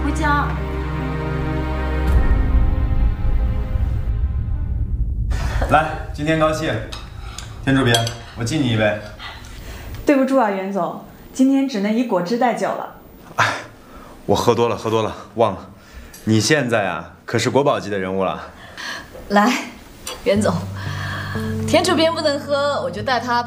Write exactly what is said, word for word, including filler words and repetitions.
回家。 来，今天高兴，田主编，我敬你一杯。 对不住啊，袁总，今天只能以果汁代酒了。 哎，我喝多了，喝多了，忘了。你现在啊，可是国宝级的人物了。 来，袁总，田主编不能喝，我就带他。